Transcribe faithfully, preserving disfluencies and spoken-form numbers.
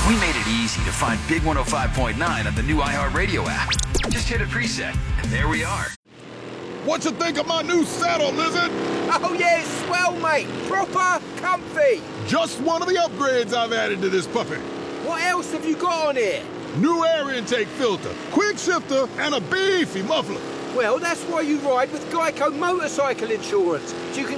We made it easy to find Big one oh five point nine on the new iHeartRadio app. Just hit a preset, and there we are. What you think of my new saddle, Lizard? Oh, yeah, it's swell, mate. Proper comfy. Just one of the upgrades I've added to this puppy. What else have you got on here? New air intake filter, quick shifter, and a beefy muffler. Well, that's why you ride with Geico Motorcycle Insurance. So you can